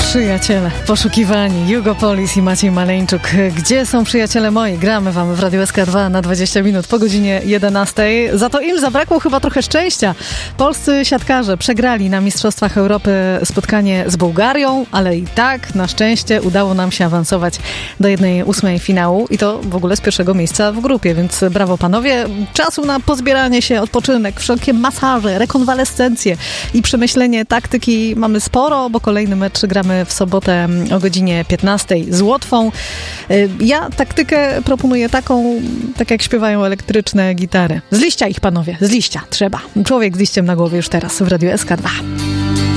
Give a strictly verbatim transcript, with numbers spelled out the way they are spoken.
Przyjaciele poszukiwani, Jugopolis i Maciej Maleńczuk. Gdzie są przyjaciele moi? Gramy wam w Radiu S K dwa na dwadzieścia minut po godzinie jedenastej. Za to im zabrakło chyba trochę szczęścia. Polscy siatkarze przegrali na Mistrzostwach Europy spotkanie z Bułgarią, ale i tak na szczęście udało nam się awansować do jednej ósmej finału i to w ogóle z pierwszego miejsca w grupie, więc brawo panowie. Czasu na pozbieranie się, odpoczynek, wszelkie masaże, rekonwalescencje i przemyślenie taktyki mamy sporo, bo kolejny mecz gramy w sobotę o godzinie piętnastej z Łotwą. Ja taktykę proponuję taką, tak jak śpiewają elektryczne gitary. Z liścia ich, panowie, z liścia trzeba. Człowiek z liściem na głowie już teraz w Radiu S K dwa.